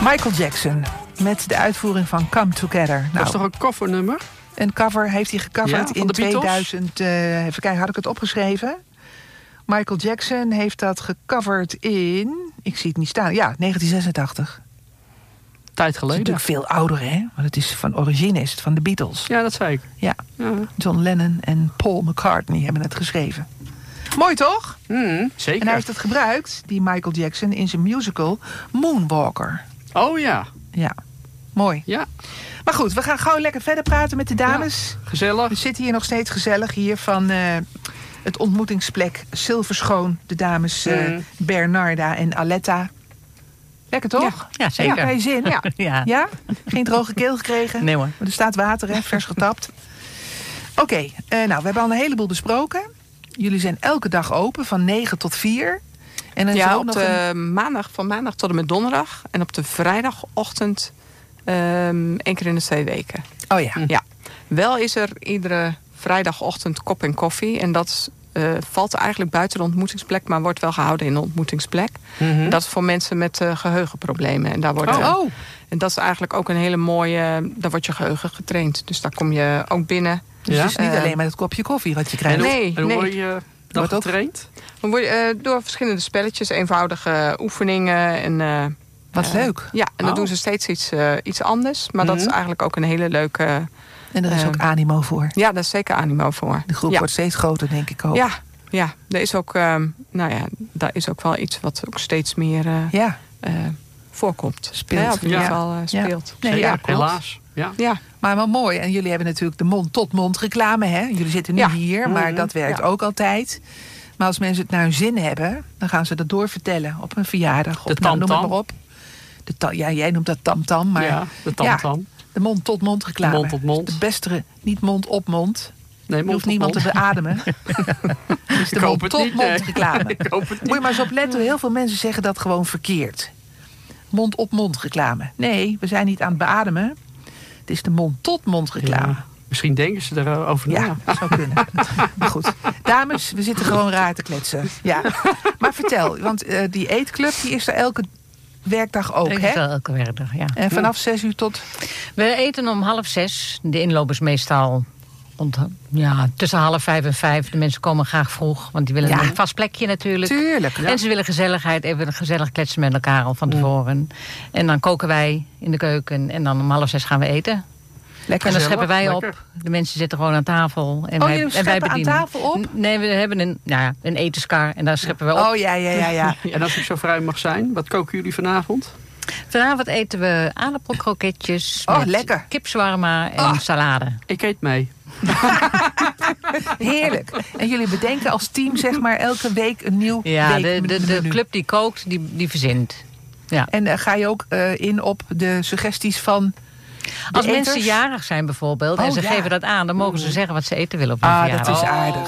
Michael Jackson met de uitvoering van Come Together. Dat is toch een covernummer? Een cover heeft hij gecoverd in de 2000. Even kijken, had ik het opgeschreven? Michael Jackson heeft dat gecoverd in... Ik zie het niet staan. Ja, 1986. Tijd Het geleden. is natuurlijk veel ouder, hè? Want het is van origine, is het van de Beatles. Ja, dat zei ik. Ja. Ja. John Lennon en Paul McCartney hebben het geschreven. Mooi, toch? Zeker. En hij heeft het gebruikt, die Michael Jackson, in zijn musical Moonwalker. Oh ja. Ja, mooi. Ja. Maar goed, we gaan gewoon lekker verder praten met de dames. Ja, gezellig. We zitten hier nog steeds gezellig hier van het ontmoetingsplek Silverschoon. De dames Bernarda en Aletta. Lekker toch? Ja, zeker. Ja, bij je zin. Ja. Ja. Ja? Geen droge keel gekregen? Nee hoor. Maar er staat water, hè? Vers getapt. Oké, nou, we hebben al een heleboel besproken. Jullie zijn elke dag open, van 9 tot 4. En dan is er Ja, ook op nog de maandag, van maandag tot en met donderdag. En op de vrijdagochtend 1 keer in de 2 weken. Oh ja. Ja. Wel is er iedere vrijdagochtend kop en koffie. En dat valt eigenlijk buiten de ontmoetingsplek, maar wordt wel gehouden in de ontmoetingsplek. Mhm. Dat is voor mensen met geheugenproblemen. En daar wordt, en dat is eigenlijk ook een hele mooie... Daar wordt je geheugen getraind. Dus daar kom je ook binnen. Dus Ja? het is niet alleen met het kopje koffie wat je krijgt. Nee. En hoe word je dan Wordt ook- getraind? Dan word je, door verschillende spelletjes, eenvoudige oefeningen. En, Wat leuk. Ja, en dan Oh. doen ze steeds iets anders. Maar dat is eigenlijk ook een hele leuke... En er is ook animo voor. Ja, daar is zeker animo voor. De groep ja. wordt steeds groter, denk ik ook. Ja, er is ook, daar is ook wel iets wat ook steeds meer Ja. voorkomt. Speelt. Ja, of in ieder Ja. geval speelt. Nee, Zeker, ja, klopt. helaas. Ja. Ja, Maar wel mooi. En jullie hebben natuurlijk de mond-tot-mond reclame. Hè? Jullie zitten nu Ja. hier, maar dat werkt ook altijd. Maar als mensen het naar hun zin hebben, dan gaan ze dat doorvertellen op een verjaardag. Of De noem het tamtam. maar op. Ja, jij noemt dat tamtam, maar Ja, de tamtam. de mond-tot-mond reclame. Mond tot mond. De beste, niet mond op mond. Nee, Je mond hoeft tot niemand mond. te beademen. Dus de Ik hoop het niet, mond-tot-mond nee. reclame. Ik hoop het niet. Moet je maar eens opletten, heel veel mensen zeggen dat gewoon verkeerd. Mond-op-mond reclame. Nee, we zijn niet aan het beademen. Het is de mond-tot-mond reclame. Ja, misschien denken ze erover na. Ja, dat zou kunnen. Maar goed, dames, we zitten gewoon raar te kletsen. Ja. Maar vertel, want die eetclub die is er elke werkdag ook, Ik hè? wel elke werkdag, ja. En vanaf 6 uur tot... We eten om 5:30. De inloop is meestal tussen 4:30 en 5. De mensen komen graag vroeg, want die willen een vast plekje natuurlijk. Tuurlijk. En ze willen gezelligheid, even gezellig kletsen met elkaar al van tevoren. En dan koken wij in de keuken en dan om 5:30 gaan we eten. Lekker En dan gezellig. scheppen wij lekker. op. De mensen zitten gewoon aan tafel. En jullie scheppen aan tafel op? Nee, we hebben een etenskar en daar scheppen we op. Oh, ja. En als ik zo vrij mag zijn, wat koken jullie vanavond? Vanavond eten we aardappelkroketjes met lekker. kipzwarma en salade. Ik eet mee. Heerlijk. En jullie bedenken als team zeg maar elke week een nieuw Ja, de weekmenu. club die kookt, die verzint. Ja. En ga je ook in op de suggesties van de Als eters? mensen jarig zijn bijvoorbeeld en ze ja. geven dat aan, dan mogen ze zeggen wat ze eten willen op hun Ah, verjaardag. dat is aardig.